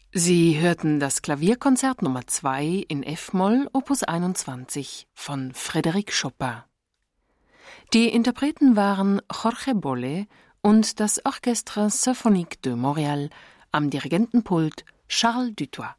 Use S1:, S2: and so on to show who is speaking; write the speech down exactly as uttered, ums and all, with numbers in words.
S1: Sie hörten das Klavierkonzert Nummer zwei in F-Moll, Opus einundzwanzig von Frédéric Chopin. Die Interpreten waren Jorge Bolle und das Orchestre Symphonique de Montréal, am Dirigentenpult Charles Dutoit.